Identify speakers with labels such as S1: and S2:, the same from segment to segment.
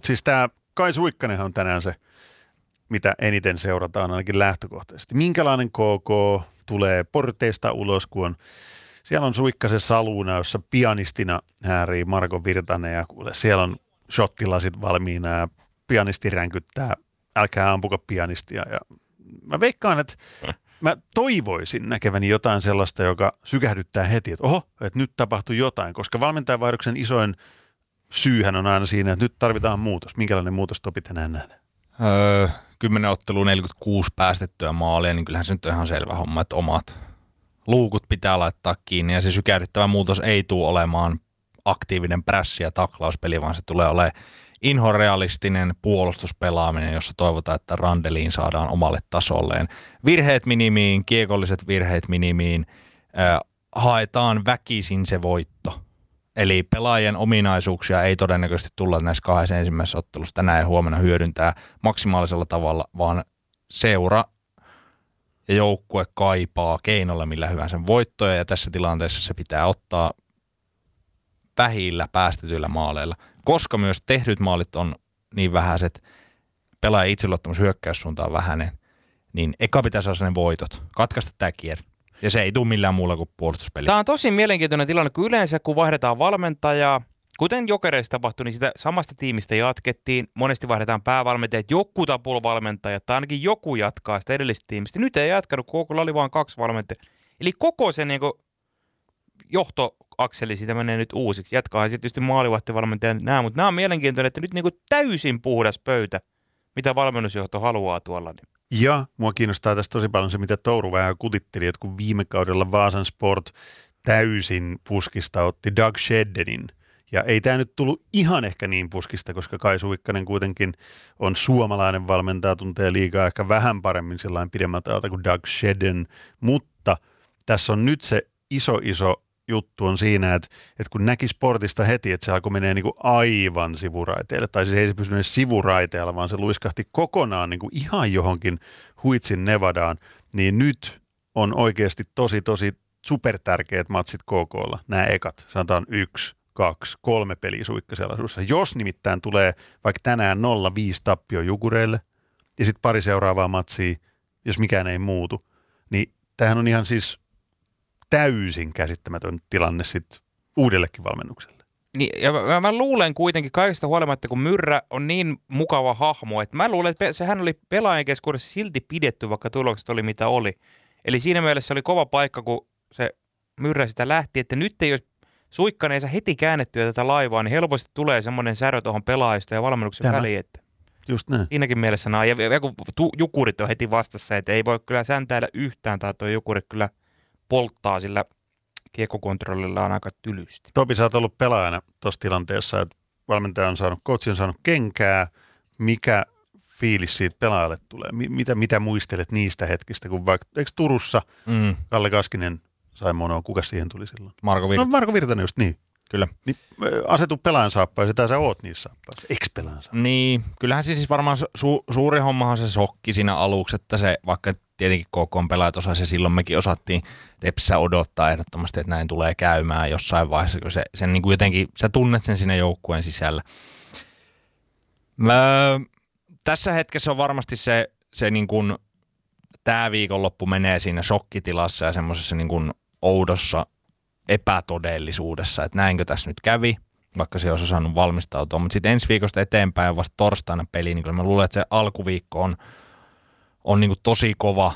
S1: siis tämä Kai Suikkanenhan on tänään se, mitä eniten seurataan ainakin lähtökohtaisesti. Minkälainen KK tulee porteista ulos, kun siellä on Suikkasen saluuna, jossa pianistina häärii Marko Virtanen ja kuule, siellä on shottilasit valmiina ja pianisti ränkyttää, älkää ampuka pianistia. Ja mä veikkaan, että mä toivoisin näkeväni jotain sellaista, joka sykähdyttää heti, että oho, että nyt tapahtui jotain, koska valmentajavaihdoksen isoin syyhän on aina siinä, että nyt tarvitaan muutos. Minkälainen muutos Topi tänään nähdään?
S2: 10 ottelua 46 päästettyä maalia, niin kyllähän se nyt on ihan selvä homma, että omat luukut pitää laittaa kiinni ja se sykähdyttävä muutos ei tule olemaan aktiivinen prässi- ja taklauspeli, vaan se tulee olemaan inhorealistinen puolustuspelaaminen, jossa toivotaan, että Randeliin saadaan omalle tasolleen. Virheet minimiin, kiekolliset virheet minimiin, haetaan väkisin se voitto. Eli pelaajien ominaisuuksia ei todennäköisesti tulla näissä 2 ensimmäisessä ottelussa tänään ja huomenna hyödyntää maksimaalisella tavalla, vaan seura ja joukkue kaipaa keinolla millä hyvänsä voittoja ja tässä tilanteessa se pitää ottaa vähillä päästetyillä maaleilla. Koska myös tehdyt maalit on niin vähäiset, pelaajan itseluottamus hyökkäyssuuntaan vähäinen, niin eka pitää saada ne voitot. Katkaista tämä kierre. Ja se ei tule millään muulla kuin puolustuspeli.
S3: Tämä on tosi mielenkiintoinen tilanne, kun yleensä kun vaihdetaan valmentajaa, kuten Jokereissa tapahtui, niin sitä samasta tiimistä jatkettiin. Monesti vaihdetaan päävalmentajat, joku valmentajat tai ainakin joku jatkaa sitä edellistä tiimistä. Nyt ei jatkanut, KK:lla oli vain 2 valmentajaa. Eli koko se niin johtoakseli siitä menee nyt uusiksi. Jatkaa sitten tietysti maalivahtivalmentajat nämä, mutta nämä on mielenkiintoinen, että nyt niin täysin puhdas pöytä, mitä valmennusjohto haluaa tuolla.
S1: Ja mua kiinnostaa tässä tosi paljon se, mitä Touru vähän kutitteli, että kun viime kaudella Vaasan Sport täysin puskista otti Doug Sheddenin. Ja ei tämä nyt tullut ihan ehkä niin puskista, koska Kai Suikkanen kuitenkin on suomalainen valmentaja, tuntee liigaa ehkä vähän paremmin sellainen pidemmältä ajalta kuin Doug Shedden. Mutta tässä on nyt se iso juttu on siinä, että kun näki Sportista heti, että se alkoi menee niin kuin aivan sivuraiteelle, tai siis ei se pysynyt sivuraiteella, vaan se luiskahti kokonaan niin kuin ihan johonkin Huitsin Nevadaan, niin nyt on oikeasti tosi supertärkeät matsit KK:lla, nämä ekat, sanotaan 1, 2, 3 peliä Suikkasella. Jos nimittäin tulee vaikka tänään 0-5 tappio Jukureille, ja sitten pari seuraavaa matsia, jos mikään ei muutu, niin tämähän on ihan siis täysin käsittämätön tilanne sitten uudellekin valmennukselle.
S3: Niin, ja mä luulen kuitenkin kaikesta huolimatta, kun Myrrä on niin mukava hahmo, että mä luulen, että hän oli pelaajien keskuudessa silti pidetty, vaikka tulokset oli mitä oli. Eli siinä mielessä se oli kova paikka, kun se Myrrä sitä lähti, että nyt ei jos Suikkanen ei saa heti käännettyä tätä laivaa, niin helposti tulee semmoinen särö tuohon pelaajista ja valmennuksen väliin. Että
S1: just näin.
S3: Siinäkin mielessä näin. Ja kun Jukurit on heti vastassa, että ei voi kyllä sääntäillä yhtään, tai tuo Jukurit kyllä polttaa sillä kiekkokontrollilla on aika tylysti.
S1: Topi, sä oot ollut pelaajana tuossa tilanteessa, että valmentaja on saanut, coach on saanut kenkää. Mikä fiilis siitä pelaajalle tulee? Mitä muistelet niistä hetkistä, kun vaikka, eikö Turussa Kalle Kaskinen sai monoa, kuka siihen tuli silloin?
S2: Marko Virtanen.
S1: No Marko Virtanen just niin.
S2: Kyllä.
S1: Niin, asetu pelaajan saappaisiin, tai sä oot niissä saappaissa. Ex-pelaajan saappaissa.
S2: Niin, kyllähän se siis varmaan suuri hommahan se shokki siinä aluksi, että se vaikka tietenkin KK-pelaajat osasi ja silloin mekin osattiin Tepsissä odottaa ehdottomasti, että näin tulee käymään jossain vaiheessa, kun sen niin kuin jotenkin, sä tunnet sen siinä joukkueen sisällä. Tässä hetkessä on varmasti se niin kuin, tää viikonloppu menee siinä shokkitilassa ja semmoisessa niin kuin oudossa epätodellisuudessa, että näinkö tässä nyt kävi, vaikka se olisi osannut valmistautua. Mutta sitten ensi viikosta eteenpäin vasta torstaina peli, niin mä luulen, että se alkuviikko on niin kuin tosi kova,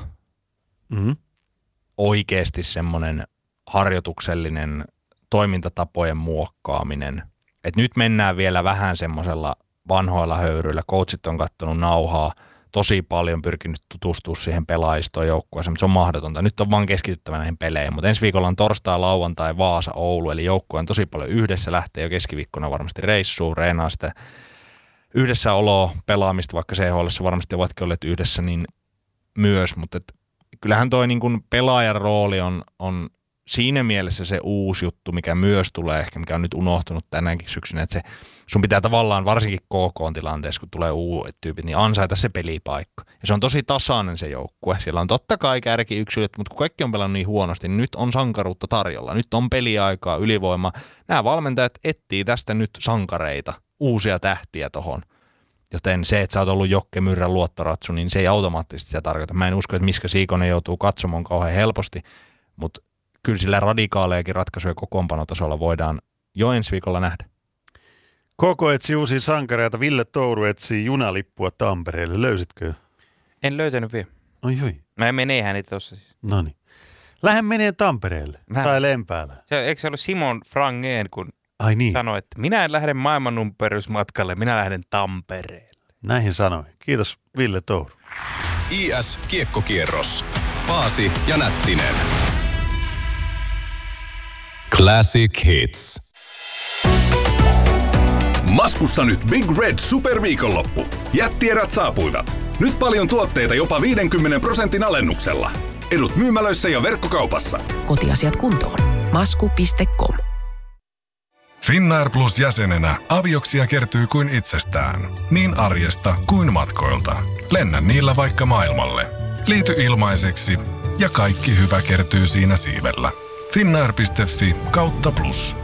S2: oikeasti semmoinen harjoituksellinen toimintatapojen muokkaaminen. Et nyt mennään vielä vähän semmoisella vanhoilla höyryillä. Coachit on kattonut nauhaa, tosi paljon pyrkinyt tutustua siihen pelaajistoon joukkueeseen, mutta se on mahdotonta. Nyt on vaan keskityttävä näihin peleihin, mutta ensi viikolla on torstai, lauantai, Vaasa, Oulu, eli joukkue on tosi paljon yhdessä, lähtee jo keskiviikkona varmasti reissuun, reenaa sitä yhdessäoloa, pelaamista, vaikka CHL:ssä varmasti ovatkin olleet yhdessä, niin myös, mutta kyllähän toi niin kuin pelaajan rooli on siinä mielessä se uusi juttu, mikä myös tulee ehkä, mikä on nyt unohtunut tänäänkin syksynä, että sun pitää tavallaan varsinkin KK-tilanteessa, kun tulee uudet tyypit, niin ansaita se pelipaikka. Ja se on tosi tasainen se joukkue. Siellä on totta kai kärkiyksilöt, mutta kun kaikki on pelannut niin huonosti, niin nyt on sankaruutta tarjolla. Nyt on peliaikaa, ylivoima. Nämä valmentajat etsii tästä nyt sankareita, uusia tähtiä tohon. Joten se, että sä oot ollut Jokke Myrrän luottoratsu, niin se ei automaattisesti sitä tarkoita. Mä en usko, että Miska Siikonen joutuu katsomaan kauhean helposti, mutta kyllä sillä radikaalejakin ratkaisuja kokoonpanotasolla voidaan jo ensi viikolla nähdä.
S1: Koko etsi uusia sankareita. Ville Touru etsii junalippua Tampereelle. Löysitkö?
S3: En löytänyt vielä.
S1: Oi.
S3: Mä meneehän niitä tossa siis.
S1: Noniin. Lähden menee Tampereelle tai Lempäällä.
S3: Eikö se ollut Simon Frangén, kun sanoi, että minä en lähde maailmanympärysmatkalle, minä lähden Tampereelle.
S1: Näihin sanoin. Kiitos Ville Touru.
S4: IS Kiekkokierros. Paasi ja Nättinen. Classic Hits.
S5: Maskussa nyt Big Red Superviikonloppu. Jättierät saapuivat. Nyt paljon tuotteita jopa 50% alennuksella. Edut myymälöissä ja verkkokaupassa.
S6: Kotiasiat kuntoon. Masku.com.
S7: Finnair Plus -jäsenenä avioksia kertyy kuin itsestään. Niin arjesta kuin matkoilta. Lennä niillä vaikka maailmalle. Liity ilmaiseksi ja kaikki hyvä kertyy siinä siivellä. Finnair.fi/plus.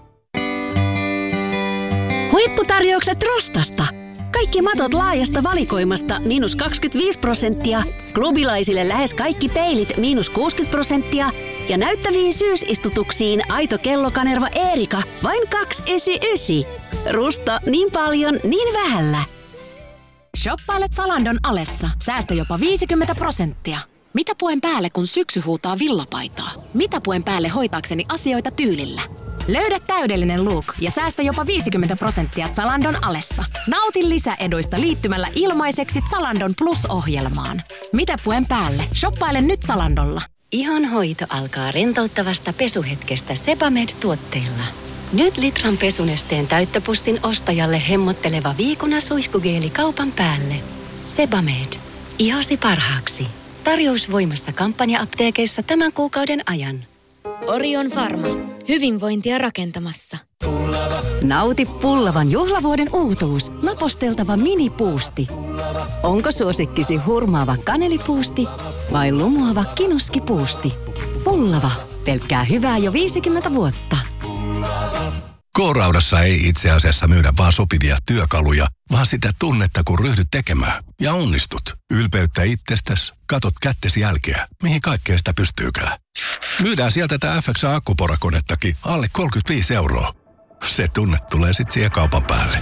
S8: Huipputarjoukset Rostasta. Kaikki matot laajasta valikoimasta -25%, klubilaisille lähes kaikki peilit -60% ja näyttäviin syysistutuksiin aito kellokanerva Eerika vain 299. Rusta niin paljon, niin vähällä.
S6: Shoppailet Zalandon alessa. Säästä jopa 50%. Mitä puen päälle, kun syksy huutaa villapaitaa? Mitä puen päälle hoitaakseni asioita tyylillä? Löydä täydellinen look ja säästä jopa 50% Zalandon alessa. Nauti lisäeduista liittymällä ilmaiseksi Zalandon Plus-ohjelmaan. Mitä puen päälle? Shoppaile nyt Zalandolla.
S9: Ihonhoito alkaa rentouttavasta pesuhetkestä Sebamed-tuotteilla. Nyt litran pesunesteen täyttöpussin ostajalle hemmotteleva viikuna suihkugeeli kaupan päälle. Sebamed. Ihosi parhaaksi. Tarjous voimassa kampanja-apteekeissa tämän kuukauden ajan.
S10: Orion Pharma. Hyvinvointia rakentamassa.
S9: Nauti Pullavan juhlavuoden uutuus. Naposteltava minipuusti. Onko suosikkisi hurmaava kanelipuusti vai lumoava kinuskipuusti? Pullava. Pelkkää hyvää jo 50 vuotta.
S11: K-Raudassa ei itse asiassa myydä vaan sopivia työkaluja, vaan sitä tunnetta, kun ryhdyt tekemään. Ja onnistut. Ylpeyttä itsestäsi, katot kättesi jälkeä, mihin kaikkea sitä pystyykään. Myydään sieltä tätä FXA-akkuporakonettakin alle 35 €. Se tunne tulee sit siihen kaupan päälle.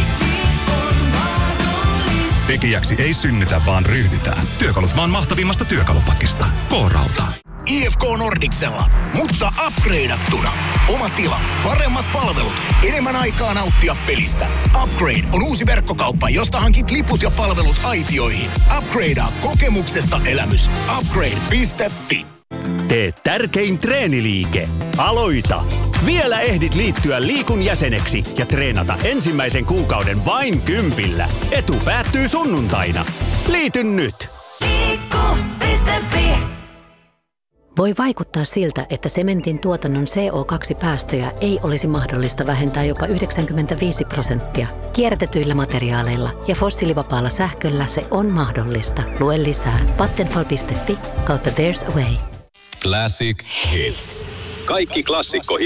S5: Tekijäksi ei synnytä, vaan ryhdytään. Työkalut maan mahtavimmasta työkalupakista. K-Rauta.
S12: IFK Nordicsella, mutta upgradeattuna. Oma tila, paremmat palvelut, enemmän aikaa nauttia pelistä. Upgrade on uusi verkkokauppa, josta hankit liput ja palvelut aitioihin. Upgradea kokemuksesta elämys. Upgrade.fi.
S13: Tee tärkein treeniliike. Aloita! Vielä ehdit liittyä Liikun jäseneksi ja treenata ensimmäisen kuukauden vain 10. Etu päättyy sunnuntaina. Liity nyt!
S8: Liikku.fi. Voi vaikuttaa siltä, että sementin tuotannon CO2-päästöjä ei olisi mahdollista vähentää jopa 95%. Kierrätetyillä materiaaleilla ja fossiilivapaalla sähköllä se on mahdollista. Lue lisää vattenfall.fi/there's a way.
S4: Classic Hits. Kaikki klassikko